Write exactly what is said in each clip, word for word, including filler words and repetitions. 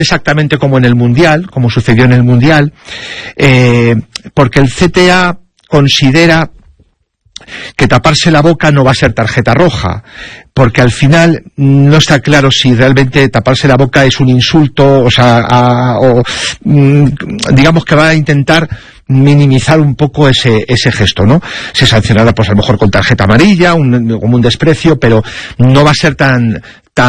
exactamente como en el Mundial, como sucedió en el Mundial, eh, porque el C T A considera que taparse la boca no va a ser tarjeta roja, porque al final no está claro si realmente taparse la boca es un insulto, o sea, a, o mm, digamos que va a intentar minimizar un poco ese ese gesto, ¿no? Se sancionará pues a lo mejor con tarjeta amarilla, un, como un desprecio, pero no va a ser tan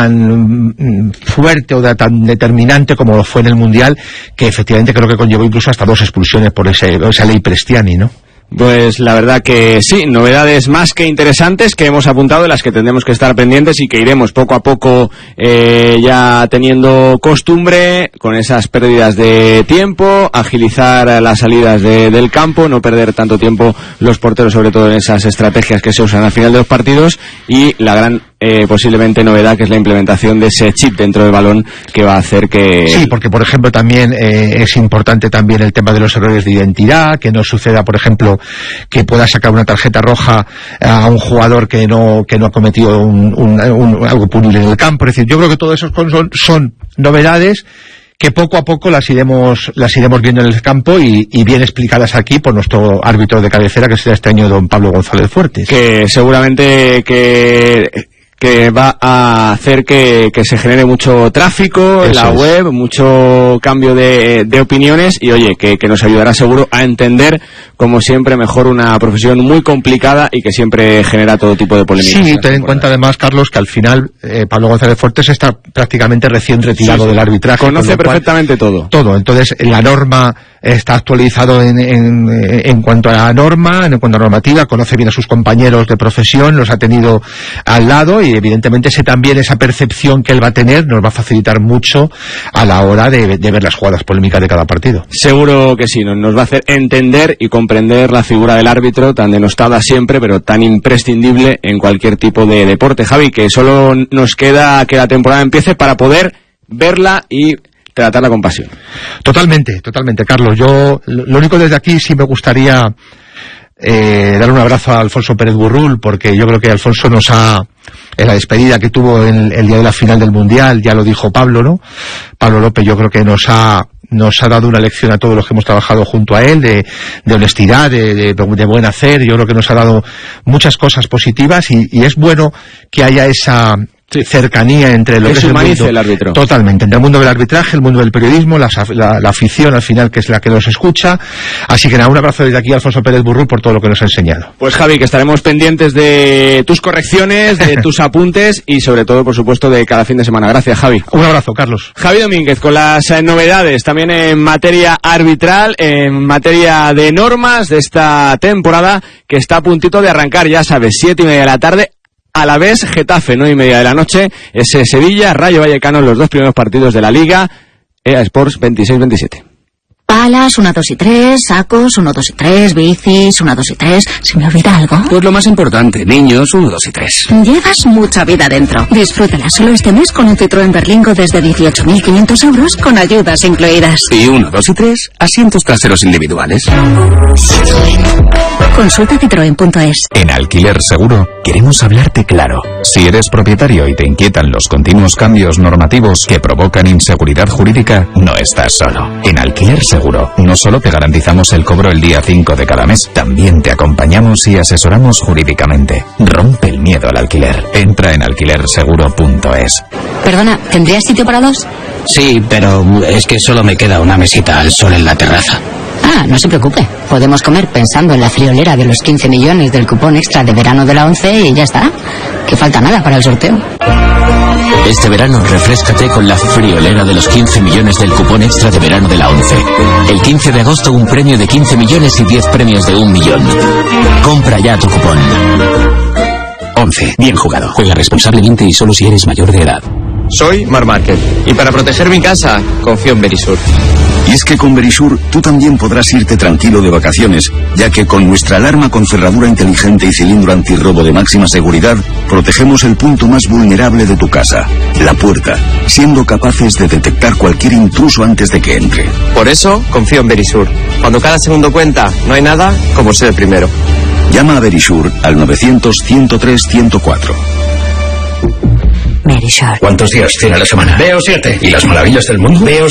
tan fuerte o de, tan determinante como lo fue en el Mundial, que efectivamente creo que conllevó incluso hasta dos expulsiones por ese, esa ley Prestiani, ¿no? Pues la verdad que sí, novedades más que interesantes que hemos apuntado, de las que tendremos que estar pendientes y que iremos poco a poco eh, ya teniendo costumbre, con esas pérdidas de tiempo, agilizar las salidas de, del campo, no perder tanto tiempo los porteros, sobre todo en esas estrategias que se usan al final de los partidos, y la gran eh, posiblemente novedad, que es la implementación de ese chip dentro del balón, que va a hacer que... Sí, porque por ejemplo también eh, es importante también el tema de los errores de identidad, que no suceda, por ejemplo, que pueda sacar una tarjeta roja a un jugador que no que no ha cometido un, un, un, algo punible en el campo. Es decir, yo creo que todas esas son, son novedades que poco a poco las iremos las iremos viendo en el campo y, y bien explicadas aquí por nuestro árbitro de cabecera, que será este año don Pablo González Fuertes. Que seguramente que... que va a hacer que, que se genere mucho tráfico en la web, mucho cambio de, de opiniones, y oye, que, que nos ayudará seguro a entender, como siempre, mejor una profesión muy complicada y que siempre genera todo tipo de polémicas. Sí, ten en cuenta además, Carlos, que al final eh, Pablo González Fuertes está prácticamente recién retirado sí, sí. del arbitraje. Conoce perfectamente cual, todo. Todo, entonces la norma está actualizado en, en, en cuanto a la norma, en cuanto a normativa, conoce bien a sus compañeros de profesión, los ha tenido al lado, y evidentemente ese también, esa percepción que él va a tener, nos va a facilitar mucho a la hora de, de ver las jugadas polémicas de cada partido. Seguro que sí, nos va a hacer entender y comprender la figura del árbitro, tan denostada siempre, pero tan imprescindible en cualquier tipo de deporte. Javi, que solo nos queda que la temporada empiece para poder verla y tratarla con pasión. Totalmente, totalmente, Carlos. Yo, lo único desde aquí sí me gustaría eh, dar un abrazo a Alfonso Pérez Burrul, porque yo creo que Alfonso nos ha, en la despedida que tuvo en el día de la final del Mundial, ya lo dijo Pablo, ¿no? Pablo López, yo creo que nos ha nos ha dado una lección a todos los que hemos trabajado junto a él, de, de honestidad, de, de, de buen hacer. Yo creo que nos ha dado muchas cosas positivas, y, y es bueno que haya esa sí. cercanía entre lo que, que es el mundo, el árbitro. Totalmente, entre el mundo del arbitraje, el mundo del periodismo, la, la, la afición al final, que es la que nos escucha. Así que nada, un abrazo desde aquí a Alfonso Pérez Burrul por todo lo que nos ha enseñado. Pues Javi, que estaremos pendientes de tus correcciones, de tus apuntes y sobre todo, por supuesto, de cada fin de semana. Gracias, Javi. Un abrazo, Carlos. Javi Domínguez, con las eh, novedades también en materia arbitral, en materia de normas de esta temporada, que está a puntito de arrancar, ya sabes, siete y media de la tarde. A la vez, Getafe, nueve y media de la noche, ese Sevilla, Rayo Vallecano, los dos primeros partidos de la Liga, E A Sports veintiséis veintisiete. Palas, una, dos y tres, sacos, uno, dos y tres, bicis, una, dos y tres. ¿Se me olvida algo? Pues lo más importante, niños, uno, dos y tres. Llevas mucha vida dentro. Disfrútala solo este mes con un Citroën Berlingo desde dieciocho mil quinientos euros con ayudas incluidas. Y uno, dos y tres, asientos traseros individuales. Consulta citroen punto es. En Alquiler Seguro queremos hablarte claro. Si eres propietario y te inquietan los continuos cambios normativos que provocan inseguridad jurídica, no estás solo. En Alquiler Seguro no solo te garantizamos el cobro el día cinco de cada mes, también te acompañamos y asesoramos jurídicamente. Rompe el miedo al alquiler. Entra en alquiler seguro punto es. Perdona, ¿tendrías sitio para dos? Sí, pero es que solo me queda una mesita al sol en la terraza. Ah, no se preocupe. Podemos comer pensando en la friolera de los quince millones del cupón extra de verano de la ONCE y ya está. Que falta nada para el sorteo. Este verano refréscate con la friolera de los quince millones del cupón extra de verano de la ONCE. El quince de agosto un premio de quince millones y diez premios de un millón. Compra ya tu cupón. ONCE. Bien jugado. Juega responsablemente y solo si eres mayor de edad. Soy Mar Márquez y para proteger mi casa confío en Verisur. Y es que con Verisur tú también podrás irte tranquilo de vacaciones, ya que con nuestra alarma con cerradura inteligente y cilindro antirrobo de máxima seguridad, protegemos el punto más vulnerable de tu casa, la puerta, siendo capaces de detectar cualquier intruso antes de que entre. Por eso confío en Verisur. Cuando cada segundo cuenta, no hay nada como ser el primero. Llama a Verisur al novecientos, ciento tres, ciento cuatro. Me Verisure. ¿Cuántos días tiene la semana? Veo siete. ¿Y las maravillas del mundo? Veo